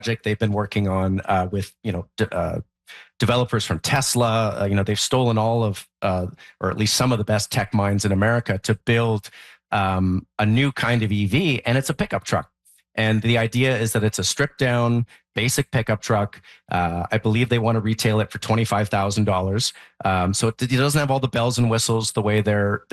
they've been working on with developers from Tesla. They've stolen all of, or at least some of the best tech minds in America to build a new kind of EV, and it's a pickup truck. And the idea is that it's a stripped down, basic pickup truck. I believe they want to retail it for $25,000. So it doesn't have all the bells and whistles the way their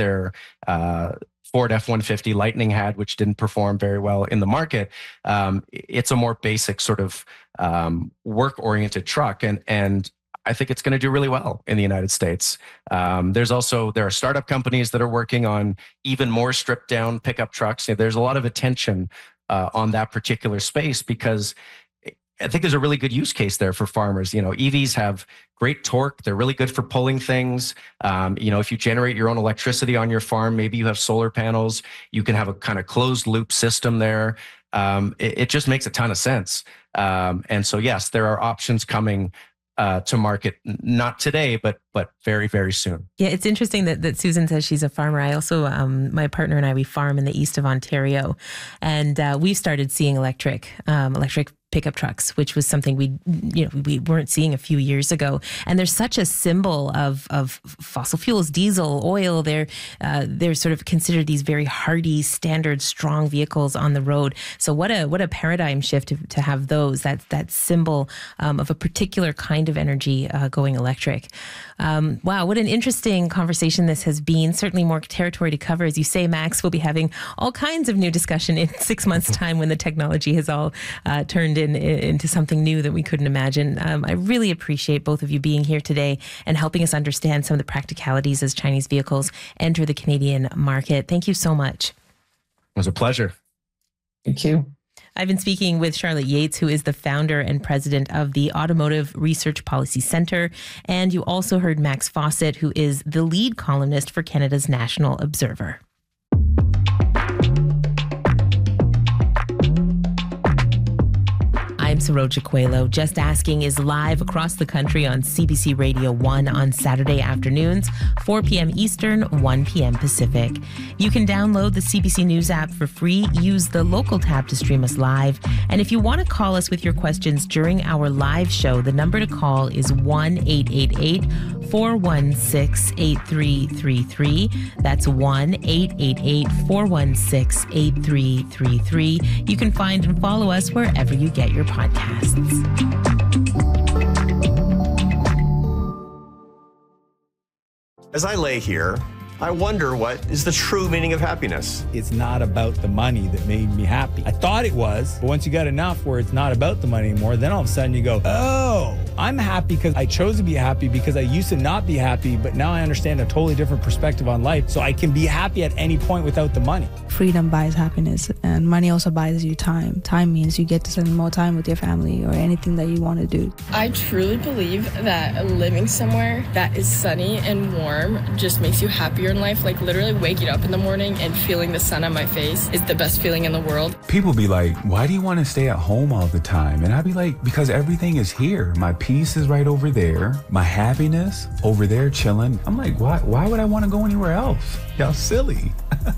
Ford F-150 Lightning had, which didn't perform very well in the market. It's a more basic sort of work-oriented truck, and I think it's going to do really well in the United States. There are startup companies that are working on even more stripped down pickup trucks. There's a lot of attention on that particular space because I think there's a really good use case there for farmers. EVs have great torque. They're really good for pulling things. If you generate your own electricity on your farm, maybe you have solar panels, you can have a kind of closed loop system there. It just makes a ton of sense. And so, yes, there are options coming to market, not today, but very, very soon. Yeah, it's interesting that Susan says she's a farmer. I also, my partner and I, we farm in the east of Ontario, and we've started seeing electric pickup trucks, which was something we weren't seeing a few years ago. And they're such a symbol of fossil fuels, diesel, oil. They're sort of considered these very hardy, standard, strong vehicles on the road. So what a paradigm shift to have those. That symbol of a particular kind of energy going electric. Wow, what an interesting conversation this has been. Certainly more territory to cover. As you say, Max, we'll be having all kinds of new discussion in 6 months' time when the technology has all turned into something new that we couldn't imagine. I really appreciate both of you being here today and helping us understand some of the practicalities as Chinese vehicles enter the Canadian market. Thank you so much. It was a pleasure. Thank you. I've been speaking with Charlotte Yates, who is the founder and president of the Automotive Research Policy Centre. And you also heard Max Fawcett, who is the lead columnist for Canada's National Observer. I'm Saroja Coelho. Just Asking is live across the country on CBC Radio 1 on Saturday afternoons, 4 p.m. Eastern, 1 p.m. Pacific. You can download the CBC News app for free. Use the local tab to stream us live. And if you want to call us with your questions during our live show, the number to call is 1-888-416-8333. That's 1-888-416-8333. You can find and follow us wherever you get your podcasts. As I lay here, I wonder what is the true meaning of happiness. It's not about the money that made me happy. I thought it was, but once you got enough where it's not about the money anymore, then all of a sudden you go, oh, I'm happy because I chose to be happy because I used to not be happy, but now I understand a totally different perspective on life. So I can be happy at any point without the money. Freedom buys happiness, and money also buys you time. Time means you get to spend more time with your family or anything that you want to do. I truly believe that living somewhere that is sunny and warm just makes you happier in life. Like literally waking up in the morning and feeling the sun on my face is the best feeling in the world. People be like, why do you want to stay at home all the time? And I'd be like, because everything is here. My peace is right over there. My happiness over there chilling. I'm like, why would I want to go anywhere else? Y'all silly.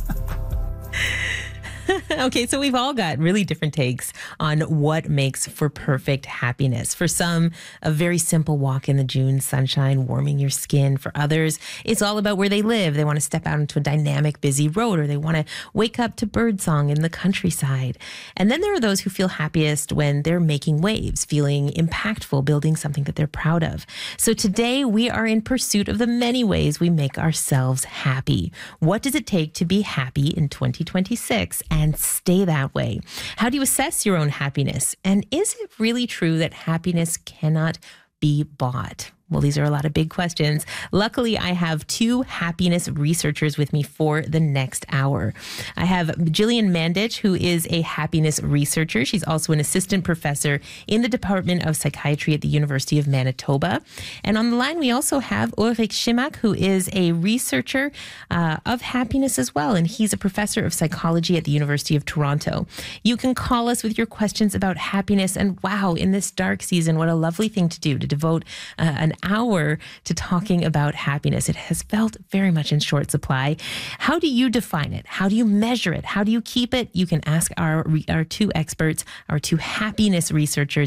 Okay, so we've all got really different takes on what makes for perfect happiness. For some, a very simple walk in the June sunshine, warming your skin. For others, it's all about where they live. They want to step out into a dynamic, busy road, or they want to wake up to birdsong in the countryside. And then there are those who feel happiest when they're making waves, feeling impactful, building something that they're proud of. So today, we are in pursuit of the many ways we make ourselves happy. What does it take to be happy in 2026 and stay that way? How do you assess your own happiness? And is it really true that happiness cannot be bought? Well, these are a lot of big questions. Luckily, I have two happiness researchers with me for the next hour. I have Jillian Mandich, who is a happiness researcher. She's also an assistant professor in the Department of Psychiatry at the University of Manitoba. And on the line, we also have Ulrich Schimak, who is a researcher of happiness as well. And he's a professor of psychology at the University of Toronto. You can call us with your questions about happiness. And wow, in this dark season, what a lovely thing to do, to devote an hour to talking about happiness. It has felt very much in short supply. How do you define it? How do you measure it? How do you keep it? You can ask our two experts, our two happiness researchers